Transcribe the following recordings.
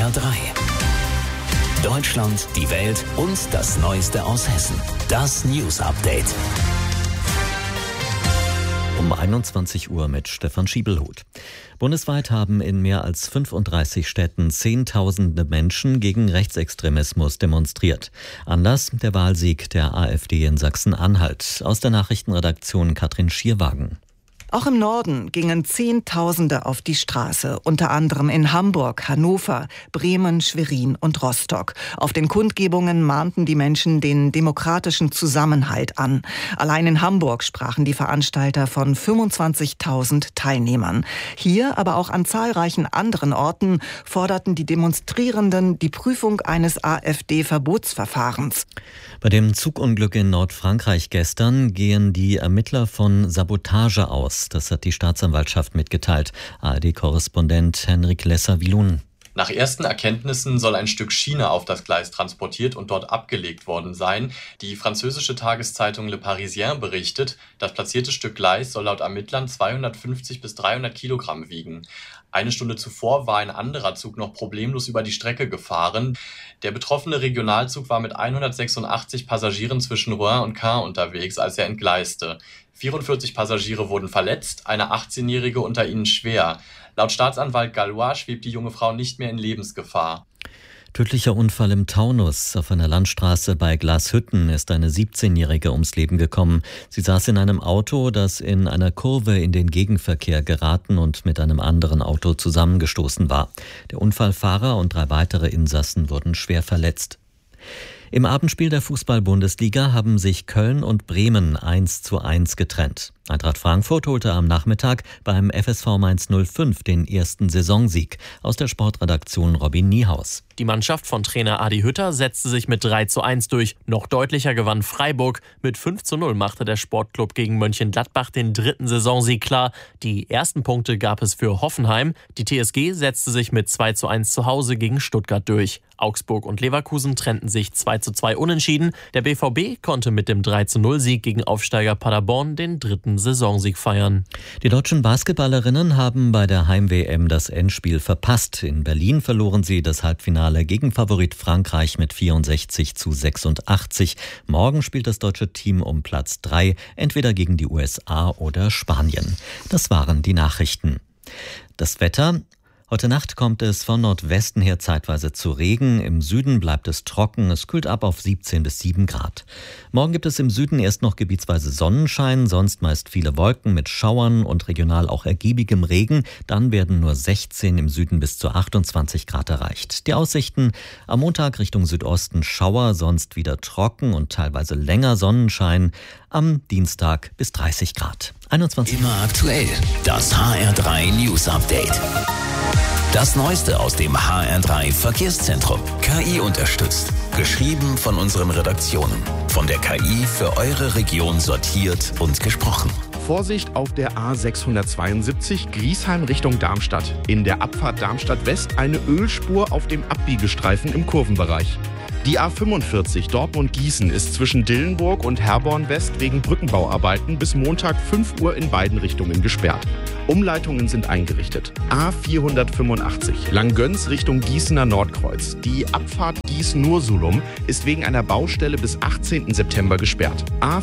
HR3. Deutschland, die Welt und das Neueste aus Hessen. Das News Update. Um 21 Uhr mit Stefan Schiebelhuth. Bundesweit haben in mehr als 35 Städten Zehntausende Menschen gegen Rechtsextremismus demonstriert. Anlass der Wahlsieg der AfD in Sachsen-Anhalt. Aus der Nachrichtenredaktion Katrin Schierwagen. Auch im Norden gingen Zehntausende auf die Straße, unter anderem in Hamburg, Hannover, Bremen, Schwerin und Rostock. Auf den Kundgebungen mahnten die Menschen den demokratischen Zusammenhalt an. Allein in Hamburg sprachen die Veranstalter von 25.000 Teilnehmern. Hier, aber auch an zahlreichen anderen Orten, forderten die Demonstrierenden die Prüfung eines AfD-Verbotsverfahrens. Bei dem Zugunglück in Nordfrankreich gestern gehen die Ermittler von Sabotage aus. Das hat die Staatsanwaltschaft mitgeteilt. ARD-Korrespondent Henrik Lesser-Wilun. Nach ersten Erkenntnissen soll ein Stück Schiene auf das Gleis transportiert und dort abgelegt worden sein. Die französische Tageszeitung Le Parisien berichtet, das platzierte Stück Gleis soll laut Ermittlern 250 bis 300 Kilogramm wiegen. Eine Stunde zuvor war ein anderer Zug noch problemlos über die Strecke gefahren. Der betroffene Regionalzug war mit 186 Passagieren zwischen Rouen und Caen unterwegs, als er entgleiste. 44 Passagiere wurden verletzt, eine 18-Jährige unter ihnen schwer. Laut Staatsanwalt Gallois schwebt die junge Frau nicht mehr in Lebensgefahr. Tödlicher Unfall im Taunus. Auf einer Landstraße bei Glashütten ist eine 17-Jährige ums Leben gekommen. Sie saß in einem Auto, das in einer Kurve in den Gegenverkehr geraten und mit einem anderen Auto zusammengestoßen war. Der Unfallfahrer und 3 weitere Insassen wurden schwer verletzt. Im Abendspiel der Fußball-Bundesliga haben sich Köln und Bremen 1:1 getrennt. Eintracht Frankfurt holte am Nachmittag beim FSV Mainz 05 den ersten Saisonsieg. Aus der Sportredaktion Robin Niehaus. Die Mannschaft von Trainer Adi Hütter setzte sich mit 3:1 durch. Noch deutlicher gewann Freiburg. Mit 5:0 machte der Sportclub gegen Mönchengladbach den 3. Saisonsieg klar. Die ersten Punkte gab es für Hoffenheim. Die TSG setzte sich mit 2:1 zu Hause gegen Stuttgart durch. Augsburg und Leverkusen trennten sich 2:2 unentschieden. Der BVB konnte mit dem 3:0-Sieg gegen Aufsteiger Paderborn den 3. Saisonsieg feiern. Die deutschen Basketballerinnen haben bei der Heim-WM das Endspiel verpasst. In Berlin verloren sie das Halbfinale gegen Favorit Frankreich mit 64:86. Morgen spielt das deutsche Team um Platz 3, entweder gegen die USA oder Spanien. Das waren die Nachrichten. Das Wetter. Heute Nacht kommt es von Nordwesten her zeitweise zu Regen. Im Süden bleibt es trocken. Es kühlt ab auf 17 bis 7 Grad. Morgen gibt es im Süden erst noch gebietsweise Sonnenschein, sonst meist viele Wolken mit Schauern und regional auch ergiebigem Regen. Dann werden nur 16 im Süden bis zu 28 Grad erreicht. Die Aussichten: am Montag Richtung Südosten Schauer, sonst wieder trocken und teilweise länger Sonnenschein. Am Dienstag bis 30 Grad. 21. Immer aktuell. Das HR3 News Update. Das Neueste aus dem HR3 Verkehrszentrum. KI unterstützt. Geschrieben von unseren Redaktionen. Von der KI für eure Region sortiert und gesprochen. Vorsicht auf der A672 Griesheim Richtung Darmstadt. In der Abfahrt Darmstadt West eine Ölspur auf dem Abbiegestreifen im Kurvenbereich. Die A45 Dortmund-Gießen ist zwischen Dillenburg und Herborn West wegen Brückenbauarbeiten bis Montag 5 Uhr in beiden Richtungen gesperrt. Umleitungen sind eingerichtet. A485 Langgöns Richtung Gießener Nordkreuz. Die Abfahrt Gießen-Nursulum ist wegen einer Baustelle bis 18. September gesperrt.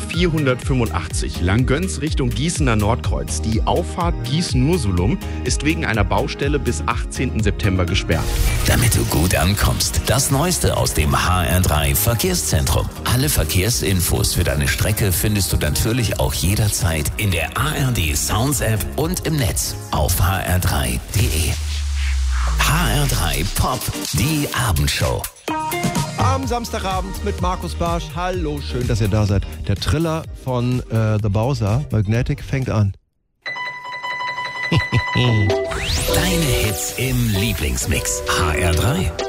A485 Langgöns Richtung Gießener Nordkreuz. Die Auffahrt Gießen-Nursulum ist wegen einer Baustelle bis 18. September gesperrt. Damit du gut ankommst, das Neueste aus dem HR3 Verkehrszentrum. Alle Verkehrsinfos für deine Strecke findest du natürlich auch jederzeit in der ARD Sounds App und im Netz auf hr3.de. HR3 Pop, die Abendshow. Am Samstagabend mit Markus Barsch. Hallo, schön, dass ihr da seid. Der Triller von The Bowser, Magnetic, fängt an. Deine Hits im Lieblingsmix. HR3.